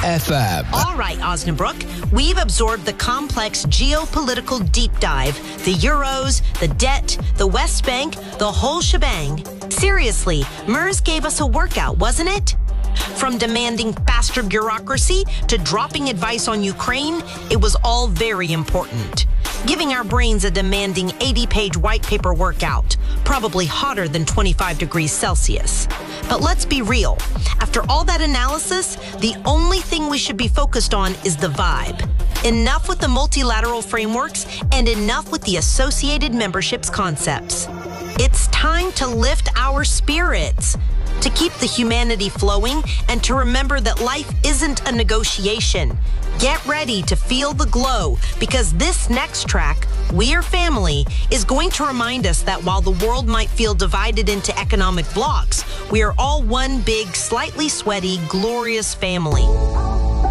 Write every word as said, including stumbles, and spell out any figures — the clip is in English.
F M. All right, Osnabrück, we've absorbed the complex geopolitical deep dive, the Euros, the debt, the West Bank, the whole shebang. Seriously, MERS gave us a workout, wasn't it? From demanding faster bureaucracy to dropping advice on Ukraine, it was all very important. Giving our brains a demanding eighty-page white paper workout, probably hotter than twenty-five degrees Celsius. But let's be real. After all that analysis, the only thing we should be focused on is the vibe. Enough with the multilateral frameworks and enough with the associated memberships concepts. It's time to lift our spirits, to keep the humanity flowing, and to remember that life isn't a negotiation. Get ready to feel the glow, because this next track, We Are Family, is going to remind us that while the world might feel divided into economic blocks, we are all one big, slightly sweaty, glorious family.